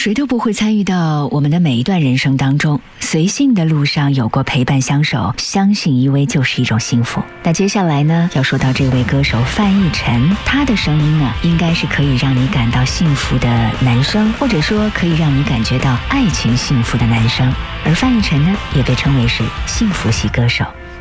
谁都不会参与到我们的每一段人生当中，随性的路上有过陪伴相守，相信依偎就是一种幸福。那接下来呢，要说到这位歌手范逸臣，他的声音呢，应该是可以让你感到幸福的男生，或者说可以让你感觉到爱情幸福的男生。而范逸臣呢，也被称为是幸福系歌手。